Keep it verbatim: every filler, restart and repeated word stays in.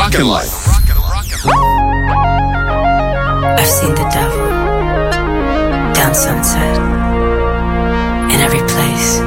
Rockin' Life. I've seen the devil down Sunset in every place.